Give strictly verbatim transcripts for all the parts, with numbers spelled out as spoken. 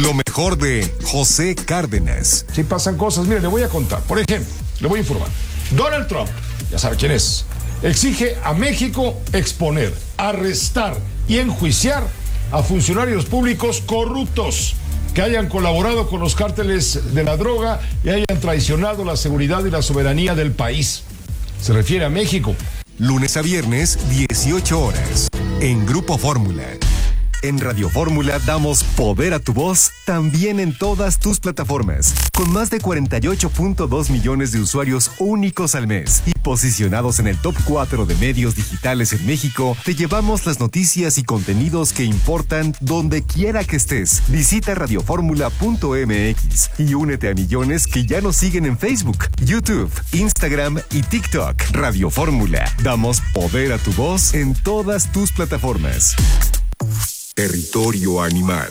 Lo mejor de José Cárdenas. Sí pasan cosas, mire, le voy a contar. Por ejemplo, le voy a informar. Donald Trump, ya sabe quién es, exige a México exponer, arrestar y enjuiciar a funcionarios públicos corruptos que hayan colaborado con los cárteles de la droga y hayan traicionado la seguridad y la soberanía del país. Se refiere a México. Lunes a viernes, dieciocho horas, en Grupo Fórmula. En Radio Fórmula damos poder a tu voz también en todas tus plataformas. Con más de cuarenta y ocho punto dos millones de usuarios únicos al mes y posicionados en el top cuatro de medios digitales en México, te llevamos las noticias y contenidos que importan donde quiera que estés. Visita radioformula punto m x y únete a millones que ya nos siguen en Facebook, YouTube, Instagram y TikTok. Radio Fórmula. Damos poder a tu voz en todas tus plataformas. Territorio animal.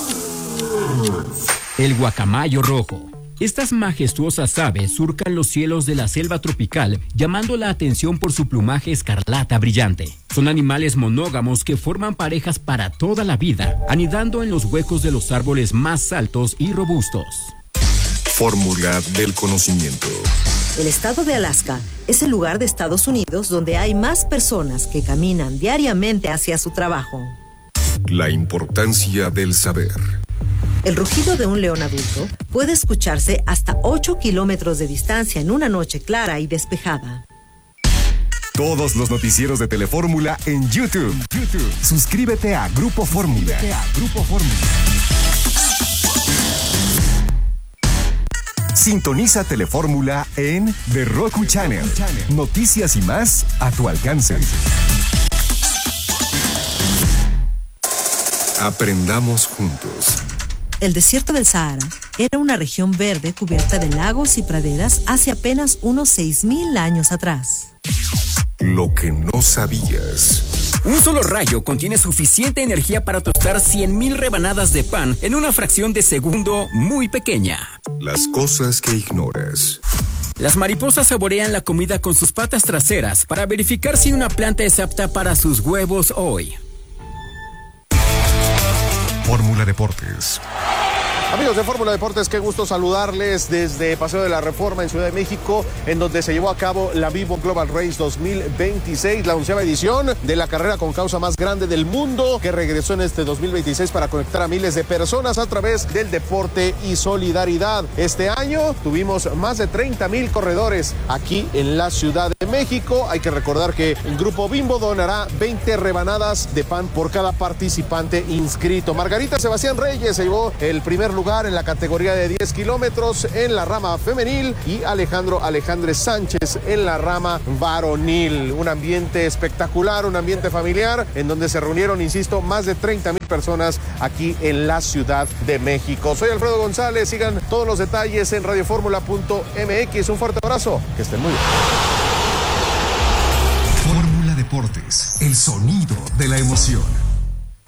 El guacamayo rojo. Estas majestuosas aves surcan los cielos de la selva tropical, llamando la atención por su plumaje escarlata brillante. Son animales monógamos que forman parejas para toda la vida, anidando en los huecos de los árboles más altos y robustos. Fórmula del conocimiento. El estado de Alaska es el lugar de Estados Unidos donde hay más personas que caminan diariamente hacia su trabajo. La importancia del saber. El rugido de un león adulto puede escucharse hasta ocho kilómetros de distancia en una noche clara y despejada. Todos los noticieros de Telefórmula en YouTube. YouTube. Suscríbete a Grupo Fórmula. a Grupo Fórmula. Sintoniza Telefórmula en The Roku Channel. Noticias y más a tu alcance. Aprendamos juntos. El desierto del Sahara era una región verde cubierta de lagos y praderas hace apenas unos seis mil años atrás. Lo que no sabías. Un solo rayo contiene suficiente energía para tostar cien mil rebanadas de pan en una fracción de segundo muy pequeña. Las cosas que ignoras. Las mariposas saborean la comida con sus patas traseras para verificar si una planta es apta para sus huevos hoy. Fórmula Deportes. Amigos de Fórmula Deportes, qué gusto saludarles desde Paseo de la Reforma en Ciudad de México, en donde se llevó a cabo la Vivo Global Race dos mil veintiséis, la onceava edición de la carrera con causa más grande del mundo, que regresó en este dos mil veintiséis para conectar a miles de personas a través del deporte y solidaridad. Este año tuvimos más de treinta mil corredores aquí en la Ciudad de México. Hay que recordar que el Grupo Bimbo donará veinte rebanadas de pan por cada participante inscrito. Margarita Sebastián Reyes se llevó el primer lugar en la categoría de diez kilómetros en la rama femenil y Alejandro Alejandre Sánchez en la rama varonil. Un ambiente espectacular, un ambiente familiar en donde se reunieron, insisto, más de treinta mil personas aquí en la Ciudad de México. Soy Alfredo González, sigan todos los detalles en radioformula punto m x. Un fuerte abrazo, que estén muy bien. Fórmula Deportes, el sonido de la emoción.